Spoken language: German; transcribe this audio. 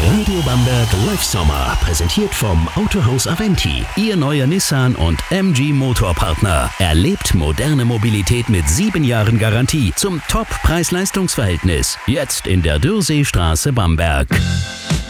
Radio Bamberg Live Sommer, präsentiert vom Autohaus Aventi, Ihr neuer Nissan und MG Motorpartner. Erlebt moderne Mobilität mit 7 Jahren Garantie zum Top-Preis-Leistungs-Verhältnis. Jetzt in der Dürrseestraße Bamberg.